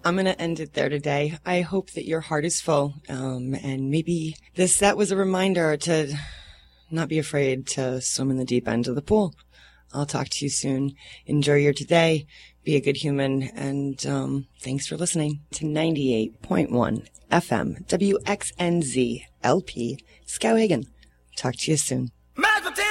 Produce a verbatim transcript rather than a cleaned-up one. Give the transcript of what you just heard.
I'm going to end it there today. I hope that your heart is full. Um, and maybe this, that was a reminder to not be afraid to swim in the deep end of the pool. I'll talk to you soon. Enjoy your today. Be a good human. And um, thanks for listening to ninety-eight point one F M W X N Z L P Skowhegan. Talk to you soon.